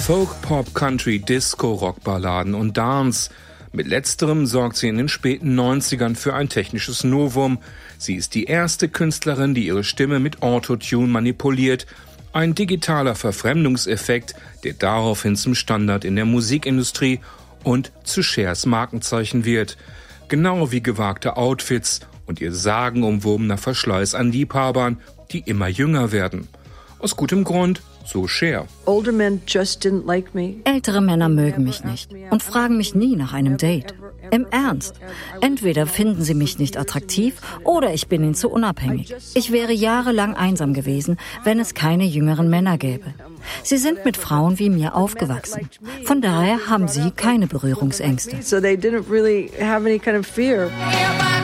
Folk, Pop, Country, Disco, Rockballaden und Dance. Mit letzterem sorgt sie in den späten 90ern für ein technisches Novum. Sie ist die erste Künstlerin, die ihre Stimme mit Autotune manipuliert. Ein digitaler Verfremdungseffekt, der daraufhin zum Standard in der Musikindustrie und zu Chers Markenzeichen wird. Genau wie gewagte Outfits und ihr sagenumwobener Verschleiß an Liebhabern, die immer jünger werden. Aus gutem Grund, so Cher. Ältere Männer mögen mich nicht und fragen mich nie nach einem Date. Im Ernst. Entweder finden sie mich nicht attraktiv oder ich bin ihnen zu unabhängig. Ich wäre jahrelang einsam gewesen, wenn es keine jüngeren Männer gäbe. Sie sind mit Frauen wie mir aufgewachsen. Von daher haben sie keine Berührungsängste. So they didn't really have any kind of fear.